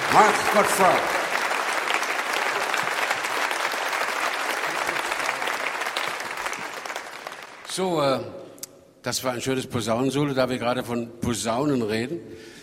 Mark Gottfried. So, das war ein schönes Posaunensolo, da wir gerade von Posaunen reden.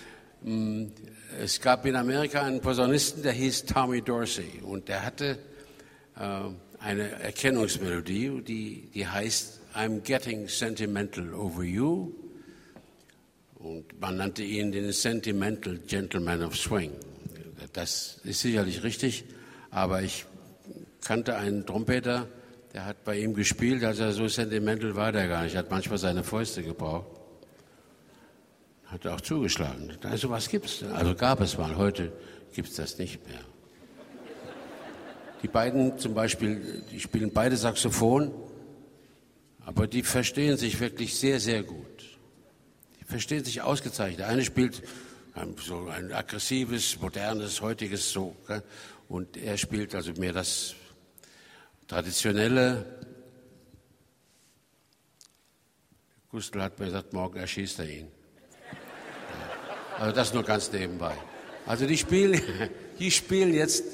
Es gab in Amerika einen Posaunisten, der hieß Tommy Dorsey und der hatte eine Erkennungsmelodie, die heißt I'm Getting Sentimental Over You und man nannte ihn den Sentimental Gentleman of Swing. Das ist sicherlich richtig, aber ich kannte einen Trompeter, der hat bei ihm gespielt, als er so sentimental war der gar nicht. Er hat manchmal seine Fäuste gebraucht. Hat er auch zugeschlagen. Also was gibt's? Also gab es mal. Heute gibt's das nicht mehr. Die beiden zum Beispiel, die spielen beide Saxophon, aber die verstehen sich wirklich sehr, sehr gut. Die verstehen sich ausgezeichnet. Der eine spielt so ein aggressives, modernes, heutiges so, und er spielt also mehr das Traditionelle. Gustl hat mir gesagt, morgen erschießt er ihn. Also das nur ganz nebenbei. Also die spielen jetzt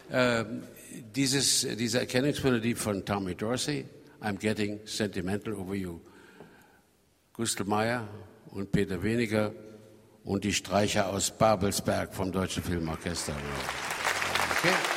diese Erkennungsmelodie von Tommy Dorsey, I'm Getting Sentimental Over You. Gustl Meyer und Peter Weniger und die Streicher aus Babelsberg vom Deutschen Filmorchester. Okay?